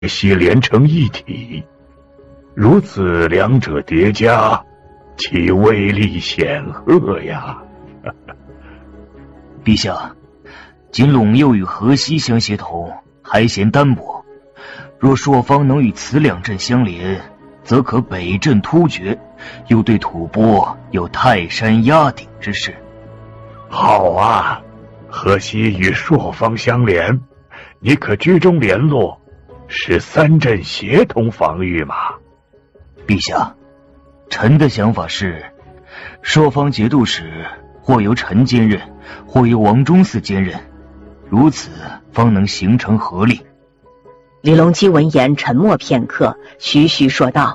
西连成一体，如此两者叠加，其威力显赫呀！ 陛下，仅陇右与河西相协同，还嫌单薄。若朔方能与此两镇相连，则可北镇突厥，又对吐蕃有泰山压顶之势。 好啊，河西与朔方相连，你可居中联络，使三镇协同防御嘛。 陛下，臣的想法是，朔方节度使或由臣兼任，或由王中嗣兼任，如此方能形成合力。 李隆基闻言沉默片刻，徐徐说道：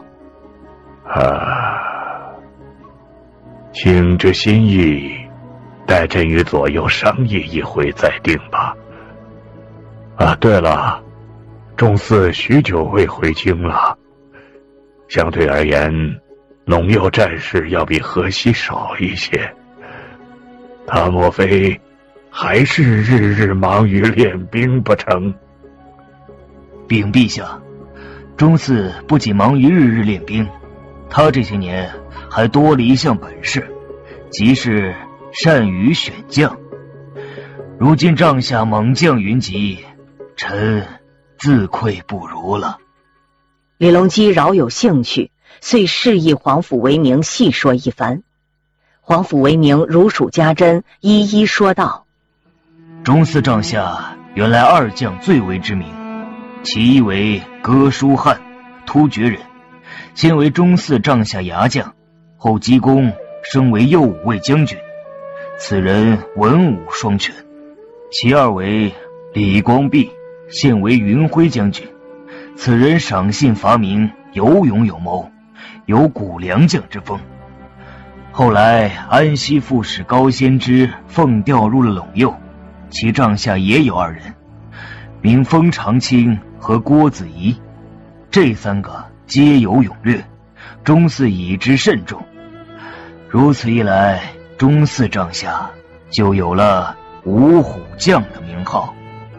卿之心意，待朕与左右商议一回再定吧。对了，中嗣许久未回京了，相对而言，陇右战事要比河西少一些。他莫非还是日日忙于练兵不成？ 禀陛下，中嗣不仅忙于日日练兵，他这些年还多了一项本事，即是善于选将。如今帐下猛将云集，臣自愧不如了。 李隆基饶有兴趣，遂示意皇甫为明细说一番。皇甫为明如数家珍，一一说道： 中嗣帐下原来二将最为知名，其一为哥舒翰，突厥人，先为中嗣帐下牙将，后积功升为右武卫将军，此人文武双全。其二为李光弼，现为云辉将军，此人赏信罚明，有勇有谋，有古良将之风。后来安西副使高仙芝奉调入了陇右，其帐下也有二人，名封长清和郭子仪，这三个皆有勇略，中嗣以之甚重。如此一来，中嗣帐下就有了五虎将的名号。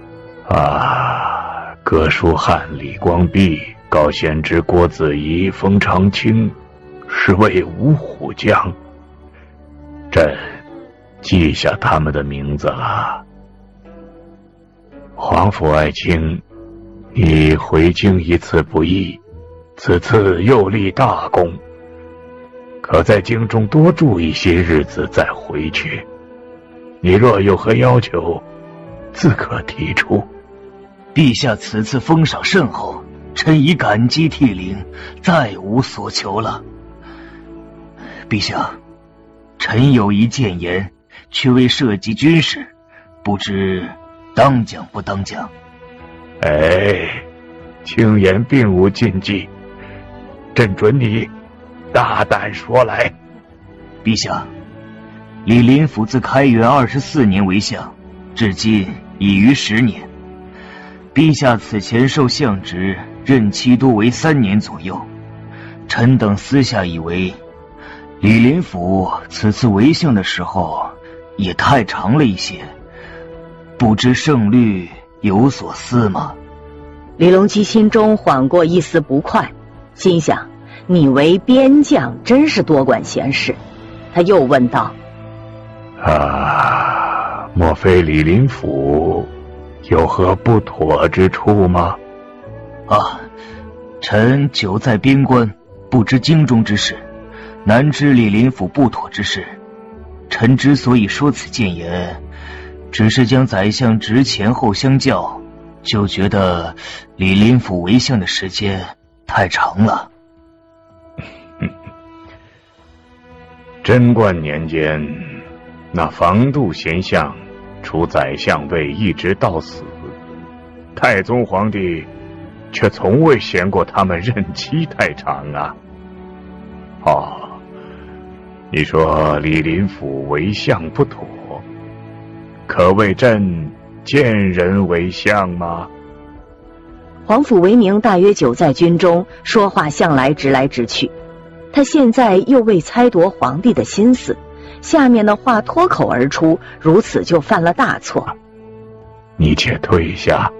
哥舒翰、李光弼、高仙芝、郭子仪、封长清是位五虎将，朕记下他们的名字了。皇甫爱卿，你回京一次不易，此次又立大功，可在京中多住一些日子再回去。你若有何要求，自可提出。 陛下此次封赏甚厚，臣已感激涕零，再无所求了。陛下，臣有一谏言，却未涉及军事，不知当讲不当讲？ 卿言并无禁忌，朕准你大胆说来。 陛下，李林甫自开元24年为相，至今已逾10年。陛下此前受相职，任期多为3年左右。臣等私下以为，李林甫此次为相的时候也太长了一些，不知圣律有所思吗？ 李隆基心中缓过一丝不快，心想你为边将真是多管闲事。他又问道： 莫非李林甫有何不妥之处吗？ 臣久在边关，不知京中之事，难知李林甫不妥之事。臣之所以说此谏言，只是将宰相职前后相较，就觉得李林甫为相的时间太长了。 贞观年间，那防度贤相除宰相位一直到死，太宗皇帝却从未嫌过他们任期太长啊。你说李林甫为相不妥，可谓朕见人为相吗？ 皇甫为明大约久在军中，说话向来直来直去，他现在又为猜夺皇帝的心思，下面的话脱口而出，如此就犯了大错。 你且退下，